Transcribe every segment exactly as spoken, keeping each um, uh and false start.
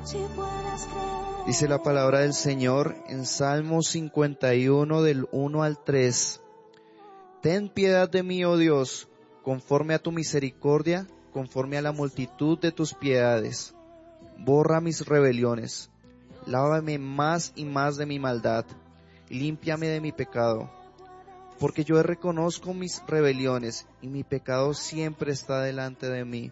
Dice la palabra del Señor en Salmo cincuenta y uno del uno al tres. Ten piedad de mí, oh Dios, conforme a tu misericordia, conforme a la multitud de tus piedades. Borra mis rebeliones, lávame más y más de mi maldad, y límpiame de mi pecado. Porque yo reconozco mis rebeliones, y mi pecado siempre está delante de mí.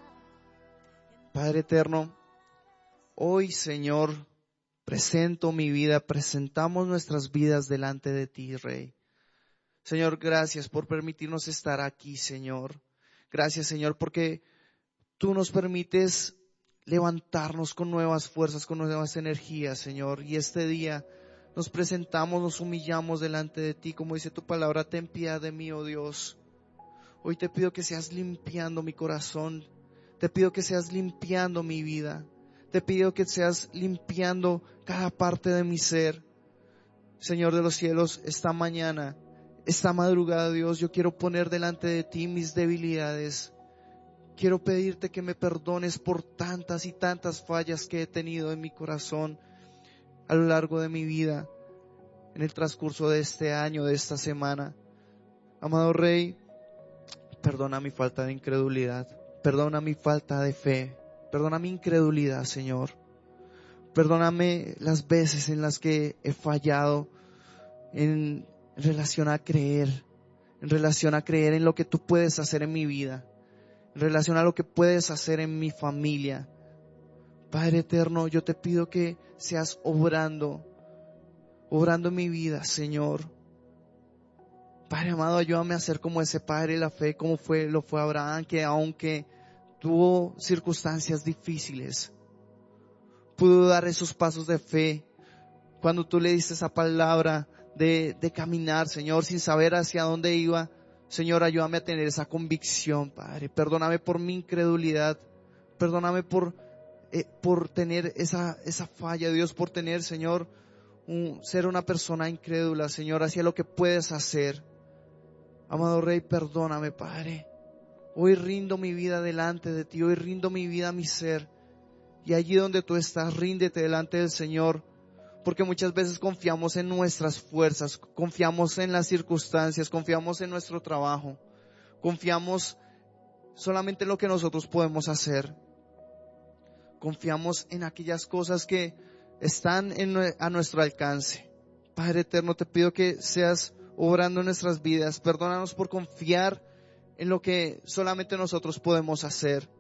Padre eterno, hoy, Señor, presento mi vida, presentamos nuestras vidas delante de ti, Rey. Señor, gracias por permitirnos estar aquí, Señor. Gracias, Señor, porque tú nos permites levantarnos con nuevas fuerzas, con nuevas energías, Señor. Y este día nos presentamos, nos humillamos delante de ti, como dice tu palabra, ten piedad de mí, oh Dios. Hoy te pido que seas limpiando mi corazón, te pido que seas limpiando mi vida, te pido que seas limpiando cada parte de mi ser. Señor de los cielos, esta mañana, esta madrugada, Dios, yo quiero poner delante de ti mis debilidades. Quiero pedirte que me perdones por tantas y tantas fallas que he tenido en mi corazón a lo largo de mi vida, en el transcurso de este año, de esta semana. Amado Rey, perdona mi falta de incredulidad, perdona mi falta de fe, perdona mi incredulidad, Señor. Perdóname las veces en las que he fallado en en relación a creer, en relación a creer en lo que tú puedes hacer en mi vida, en relación a lo que puedes hacer en mi familia. Padre eterno, yo te pido que seas obrando, obrando en mi vida, Señor. Padre amado, ayúdame a ser como ese Padre de la fe, como fue, lo fue Abraham, que aunque tuvo circunstancias difíciles, pudo dar esos pasos de fe. Cuando tú le diste esa palabra de, de caminar, Señor, sin saber hacia dónde iba, Señor, ayúdame a tener esa convicción, Padre. Perdóname por mi incredulidad, perdóname por, eh, por tener esa, esa falla, Dios, por tener, Señor, un, ser una persona incrédula, Señor, hacia lo que puedes hacer. Amado Rey, perdóname, Padre. Hoy rindo mi vida delante de ti, hoy rindo mi vida a mi ser. Y allí donde tú estás, ríndete delante del Señor. Porque muchas veces confiamos en nuestras fuerzas, confiamos en las circunstancias, confiamos en nuestro trabajo, confiamos solamente en lo que nosotros podemos hacer. Confiamos en aquellas cosas que están en, a nuestro alcance. Padre eterno, te pido que seas obrando en nuestras vidas. Perdónanos por confiar en lo que solamente nosotros podemos hacer.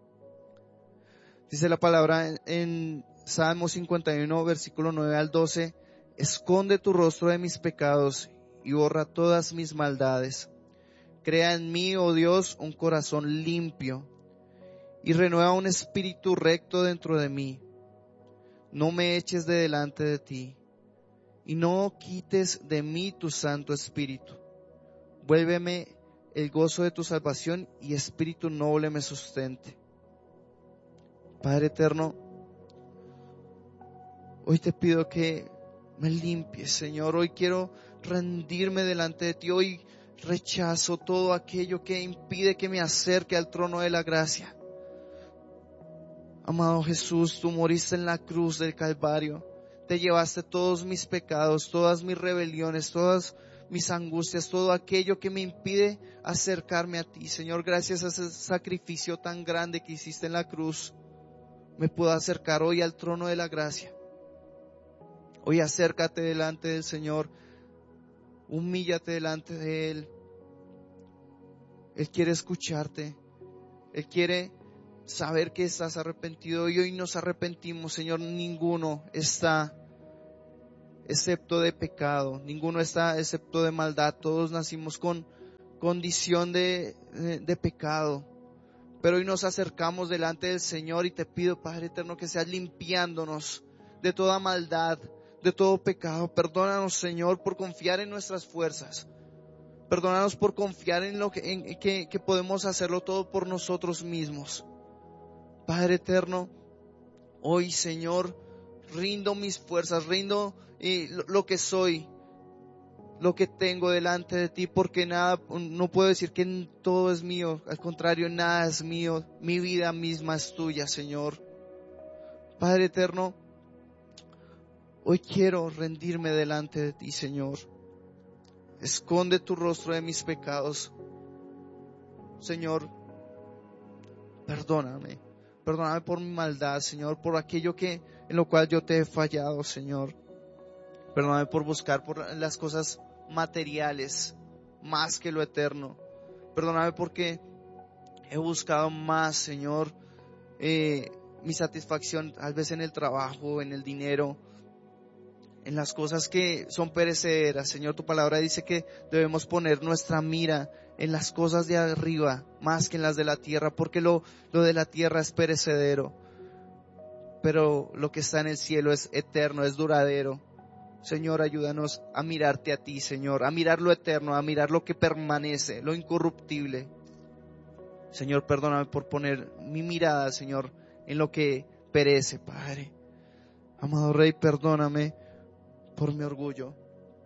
Dice la palabra en, en Salmo cincuenta y uno, versículo nueve al doce, esconde tu rostro de mis pecados y borra todas mis maldades. Crea en mí, oh Dios, un corazón limpio y renueva un espíritu recto dentro de mí. No me eches de delante de ti y no quites de mí tu santo espíritu. Vuélveme el gozo de tu salvación y espíritu noble me sustente. Padre eterno, hoy te pido que me limpies, Señor. Hoy quiero rendirme delante de ti. Hoy rechazo todo aquello que impide que me acerque al trono de la gracia. Amado Jesús, tú moriste en la cruz del Calvario. Te llevaste todos mis pecados, todas mis rebeliones, todas mis angustias, todo aquello que me impide acercarme a ti. Señor, gracias a ese sacrificio tan grande que hiciste en la cruz, me puedo acercar hoy al trono de la gracia. Hoy acércate delante del Señor, humíllate delante de Él. Él quiere escucharte, Él quiere saber que estás arrepentido y hoy nos arrepentimos, Señor. Ninguno está excepto de pecado, ninguno está excepto de maldad. Todos nacimos con condición de, de, de pecado, pero hoy nos acercamos delante del Señor y te pido, Padre eterno, que seas limpiándonos de toda maldad, de todo pecado. Perdónanos, Señor, por confiar en nuestras fuerzas. Perdónanos por confiar en lo que, en, que, que podemos hacerlo todo por nosotros mismos. Padre eterno, hoy, Señor, rindo mis fuerzas, rindo eh, lo, lo que soy, lo que tengo delante de ti, porque nada, no puedo decir que todo es mío. Al contrario, nada es mío. Mi vida misma es tuya, Señor. Padre eterno, hoy quiero rendirme delante de ti, Señor. Esconde tu rostro de mis pecados. Señor, perdóname. Perdóname por mi maldad, Señor, por aquello que en lo cual yo te he fallado, Señor. Perdóname por buscar por las cosas materiales más que lo eterno. Perdóname porque he buscado más, Señor, eh, mi satisfacción tal vez en el trabajo, en el dinero, en las cosas que son perecederas. Señor, tu palabra dice que debemos poner nuestra mira en las cosas de arriba más que en las de la tierra, porque lo, lo de la tierra es perecedero, pero lo que está en el cielo es eterno, es duradero. Señor, ayúdanos a mirarte a ti, Señor, a mirar lo eterno, a mirar lo que permanece, lo incorruptible. Señor, perdóname por poner mi mirada, Señor, en lo que perece, Padre. Amado Rey, perdóname por mi orgullo.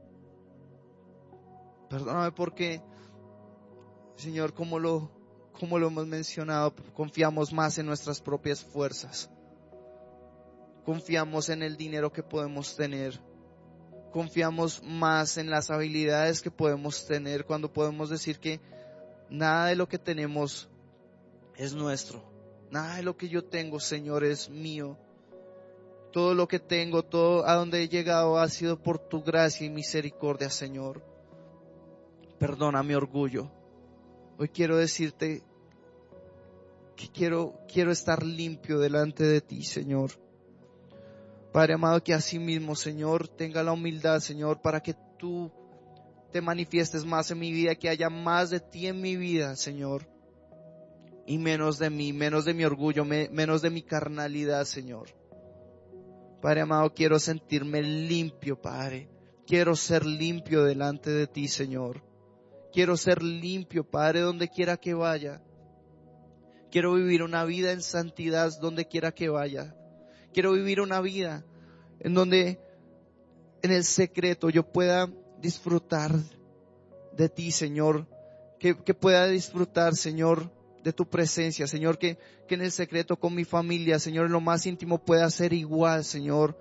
Perdóname porque, Señor, como lo, como lo hemos mencionado, confiamos más en nuestras propias fuerzas. Confiamos en el dinero que podemos tener. Confiamos más en las habilidades que podemos tener, cuando podemos decir que nada de lo que tenemos es nuestro. Nada de lo que yo tengo, Señor, es mío. Todo lo que tengo, todo a donde he llegado ha sido por tu gracia y misericordia, Señor. Perdona mi orgullo. Hoy quiero decirte que quiero, quiero estar limpio delante de ti, Señor. Padre amado, que así mismo, Señor, tenga la humildad, Señor, para que tú te manifiestes más en mi vida, que haya más de ti en mi vida, Señor, y menos de mí, menos de mi orgullo, me, menos de mi carnalidad, Señor. Padre amado, quiero sentirme limpio, Padre. Quiero ser limpio delante de ti, Señor. Quiero ser limpio, Padre, donde quiera que vaya. Quiero vivir una vida en santidad donde quiera que vaya. Quiero vivir una vida en donde en el secreto yo pueda disfrutar de ti, Señor. Que, que pueda disfrutar, Señor, de tu presencia, Señor. Que, que en el secreto con mi familia, Señor, en lo más íntimo pueda ser igual, Señor,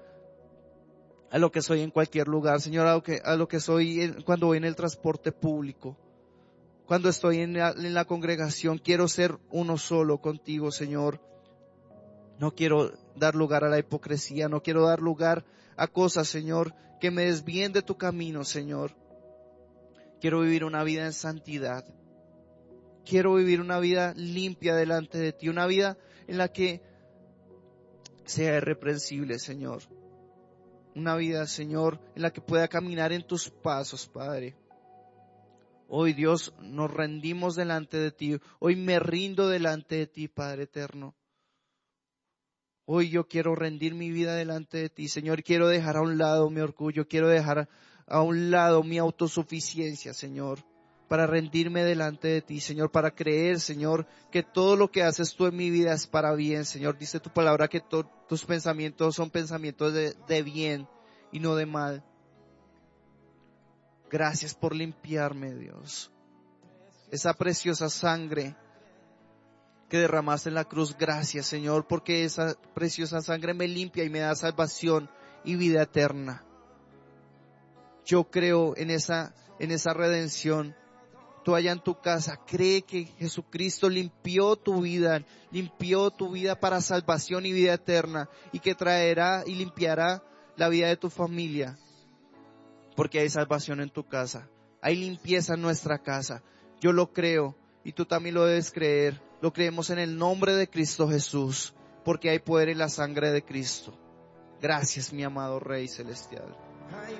a lo que soy en cualquier lugar, Señor, a lo que, a lo que soy en, cuando voy en el transporte público. Cuando estoy en la, en la congregación, quiero ser uno solo contigo, Señor. No quiero dar lugar a la hipocresía, no quiero dar lugar a cosas, Señor, que me desvíen de tu camino, Señor. Quiero vivir una vida en santidad. Quiero vivir una vida limpia delante de ti, una vida en la que sea irreprensible, Señor. Una vida, Señor, en la que pueda caminar en tus pasos, Padre. Hoy, Dios, nos rendimos delante de ti. Hoy me rindo delante de ti, Padre eterno. Hoy yo quiero rendir mi vida delante de ti, Señor. Quiero dejar a un lado mi orgullo. Quiero dejar a un lado mi autosuficiencia, Señor, para rendirme delante de ti, Señor, para creer, Señor, que todo lo que haces tú en mi vida es para bien, Señor. Dice tu palabra que to- tus pensamientos son pensamientos de, de bien y no de mal. Gracias por limpiarme, Dios. Esa preciosa sangre que derramaste en la cruz, gracias, Señor, porque esa preciosa sangre me limpia y me da salvación y vida eterna. Yo creo en esa, en esa redención. Tú allá en tu casa, cree que Jesucristo limpió tu vida, limpió tu vida para salvación y vida eterna, y que traerá y limpiará la vida de tu familia, porque hay salvación en tu casa, hay limpieza en nuestra casa. Yo lo creo y tú también lo debes creer. Lo creemos en el nombre de Cristo Jesús, porque hay poder en la sangre de Cristo. Gracias, mi amado Rey Celestial.